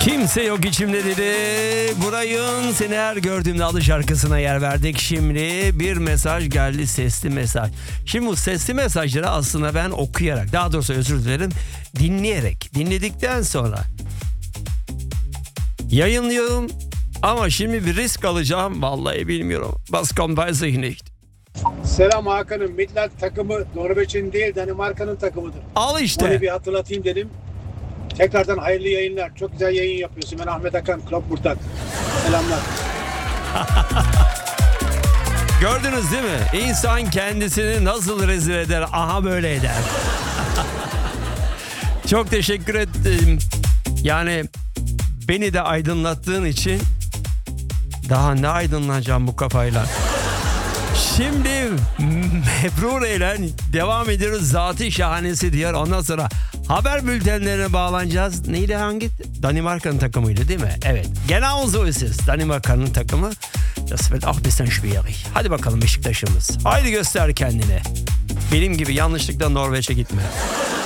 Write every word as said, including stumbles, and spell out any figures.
Kimse yok içimde dedi. Burayın seni her gördüğümde adı şarkısına yer verdik. Şimdi bir mesaj geldi, sesli mesaj. Şimdi bu sesli mesajları aslında ben okuyarak, daha doğrusu özür dilerim, dinleyerek, dinledikten sonra yayınlıyorum. Ama şimdi bir risk alacağım. Vallahi bilmiyorum. Was kommt weiß ich nicht. Selam Hakan'ım. Midland takımı Norveç'in değil Danimarka'nın takımıdır. Al işte. Onu bir hatırlatayım dedim. Tekrardan hayırlı yayınlar. Çok güzel yayın yapıyorsun. Ben Ahmet Hakan, Klopburt'tan. Selamlar. Gördünüz değil mi? İnsan kendisini nasıl rezil eder? Aha böyle eder. Çok teşekkür ettim. Yani beni de aydınlattığın için daha ne aydınlanacağım bu kafayla. Şimdi Mebrure ile devam ediyoruz. Zatı şahanesi diyor. Ondan sonra haber bültenlerine bağlanacağız. Neydi hangi? Danimarka'nın takımıydı değil mi? Evet. Genau so ist es. Danimarka'nın takımı. Das wird auch ein bisschen schwierig. Hadi bakalım Beşiktaş'ımız. Haydi göster kendini. Benim gibi yanlışlıkla Norveç'e gitme.